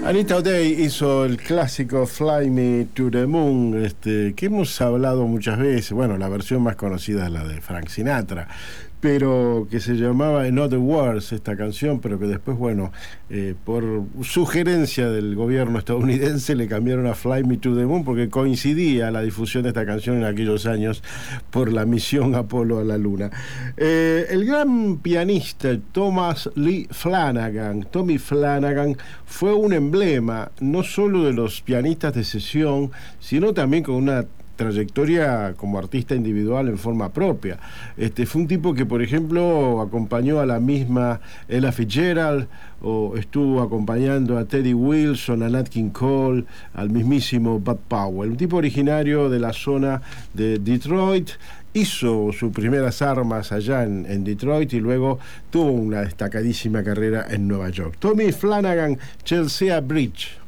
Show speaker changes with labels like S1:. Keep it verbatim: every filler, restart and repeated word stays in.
S1: Anita O'Day hizo el clásico Fly Me to the Moon, este, que hemos hablado muchas veces. Bueno, la versión más conocida es la de Frank Sinatra, pero que se llamaba In Other Words esta canción, pero que después, bueno, eh, por sugerencia del gobierno estadounidense le cambiaron a Fly Me to the Moon porque coincidía la difusión de esta canción en aquellos años por la misión Apolo a la Luna. Eh, el gran pianista Thomas Lee Flanagan, Tommy Flanagan, fue un emblema no solo de los pianistas de sesión, sino también con una trayectoria como artista individual en forma propia. Este, fue un tipo que, por ejemplo, acompañó a la misma Ella Fitzgerald, o estuvo acompañando a Teddy Wilson, a Nat King Cole, al mismísimo Bud Powell. Un tipo originario de la zona de Detroit. Hizo sus primeras armas allá en, en Detroit y luego tuvo una destacadísima carrera en Nueva York. Tommy Flanagan, Chelsea Bridge.